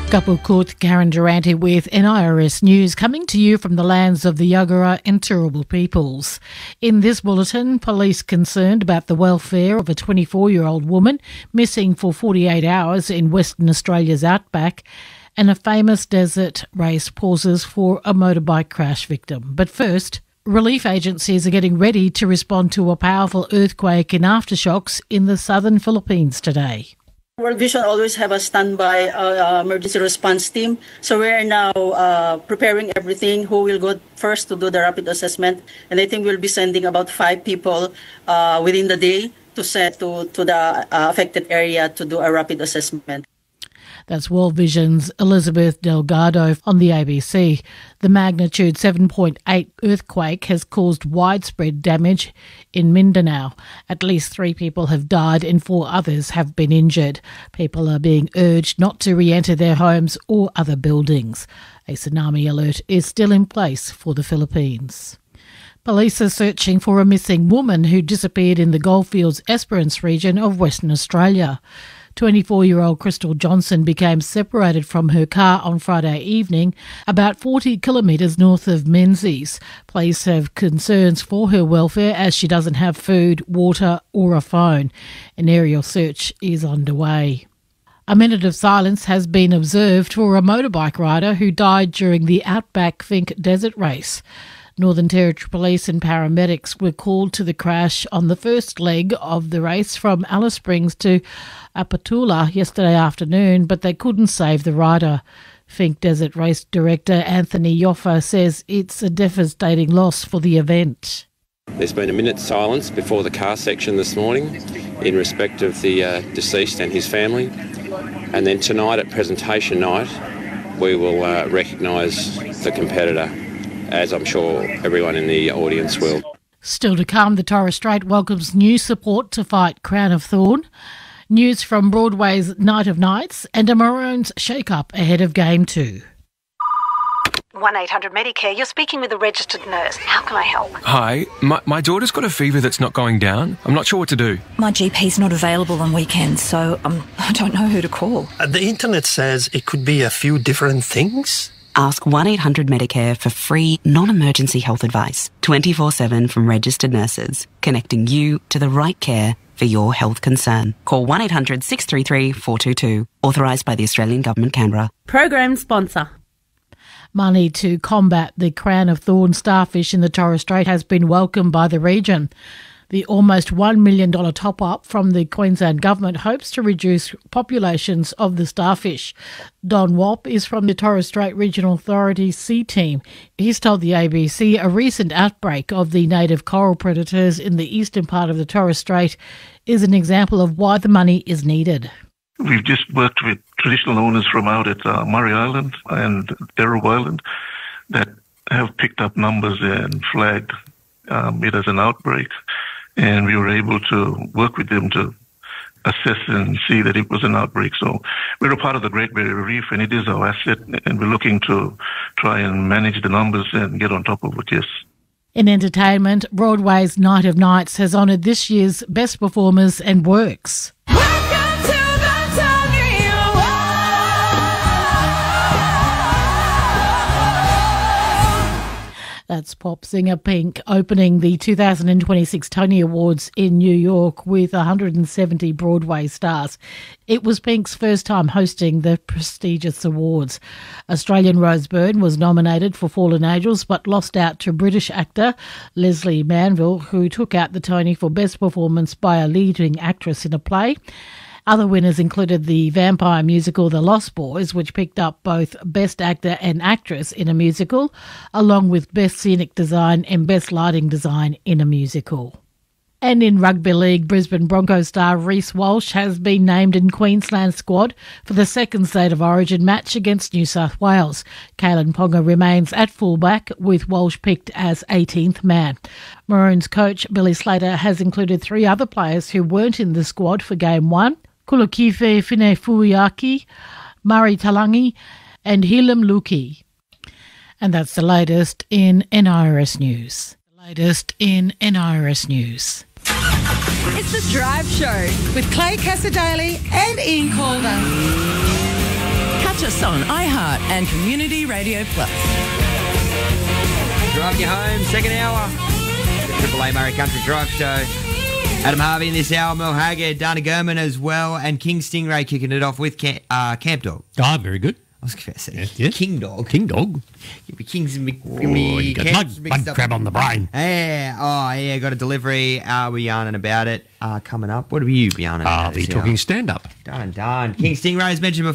Kapukut, Karen Durante with NIRS News, coming to you from the lands of the Yagara and Turrbal peoples. In this bulletin, police concerned about the welfare of a 24-year-old woman missing for 48 hours in Western Australia's outback, and a famous desert race pauses for a motorbike crash victim. But first, relief agencies are getting ready to respond to a powerful earthquake and aftershocks in the southern Philippines today. World Vision always have a standby emergency response team. So we are now preparing everything, who will go first to do the rapid assessment. And I think we'll be sending about 5 people within the day to the affected area to do a rapid assessment. That's World Vision's Elizabeth Delgado on the ABC. The magnitude 7.8 earthquake has caused widespread damage in Mindanao. At least 3 people have died and 4 others have been injured. People are being urged not to re-enter their homes or other buildings. A tsunami alert is still in place for the Philippines. Police are searching for a missing woman who disappeared in the Goldfields Esperance region of Western Australia. 24-year-old Crystal Johnson became separated from her car on Friday evening, about 40 kilometres north of Menzies. Police have concerns for her welfare as she doesn't have food, water or a phone. An aerial search is underway. A minute of silence has been observed for a motorbike rider who died during the Outback Finke Desert Race. Northern Territory Police and paramedics were called to the crash on the first leg of the race from Alice Springs to Apatula yesterday afternoon, but they couldn't save the rider. Finke Desert Race Director Anthony Yoffa says it's a devastating loss for the event. There's been a minute's silence before the car section this morning in respect of the deceased and his family. And then tonight at presentation night, we will recognise the competitor, as I'm sure everyone in the audience will. Still to come, the Torres Strait welcomes new support to fight Crown of Thorn. News from Broadway's Night of Nights and a Maroons shake-up ahead of Game 2. 1-800-Medicare, you're speaking with a registered nurse. How can I help? Hi, my daughter's got a fever that's not going down. I'm not sure what to do. My GP's not available on weekends, so I don't know who to call. The internet says it could be a few different things. Ask 1-800-Medicare for free, non-emergency health advice, 24/7 from registered nurses, connecting you to the right care for your health concern. Call 1-800-633-422, authorised by the Australian Government, Canberra. Program sponsor. Money to combat the Crown of Thorn starfish in the Torres Strait has been welcomed by the region. The almost $1 million top-up from the Queensland Government hopes to reduce populations of the starfish. Don Wop is from the Torres Strait Regional Authority Sea Team. He's told the ABC a recent outbreak of the native coral predators in the eastern part of the Torres Strait is an example of why the money is needed. We've just worked with traditional owners from out at Murray Island and Derrub Island that have picked up numbers and flagged it as an outbreak. And we were able to work with them to assess and see that it was an outbreak. So we're a part of the Great Barrier Reef, and it is our asset, and we're looking to try and manage the numbers and get on top of it, yes. In entertainment, Broadway's Night of Nights has honoured this year's best performers and works. That's pop singer Pink opening the 2026 Tony Awards in New York with 170 Broadway stars. It was Pink's first time hosting the prestigious awards. Australian Rose Byrne was nominated for Fallen Angels but lost out to British actor Leslie Manville, who took out the Tony for Best Performance by a leading actress in a play. Other winners included the vampire musical The Lost Boys, which picked up both Best Actor and Actress in a musical, along with Best Scenic Design and Best Lighting Design in a musical. And in rugby league, Brisbane Broncos star Reece Walsh has been named in Queensland squad for the second State of Origin match against New South Wales. Kalen Ponga remains at fullback, with Walsh picked as 18th man. Maroons coach Billy Slater has included 3 other players who weren't in the squad for Game 1. Kulukife Finefuiaki, Murray Talangi and Hilam Luki. And that's the latest in NIRS News. It's The Drive Show with Clay Cassadaly and Ian Calder. Catch us on iHeart and Community Radio Plus. Driving you home, second hour. The Triple A Murray Country Drive Show. Adam Harvey in this hour, Mel Haggard, Dana Gurman as well, and King Stingray kicking it off with Camp Dog. Ah, very good. I was going to say yes. King Dog. King Dog. Kings and you got bug crab on the brain. Yeah, got a delivery. We're yarning about it coming up. What are you yarning about? I'll be talking stand-up. Done. King Stingray, as mentioned before.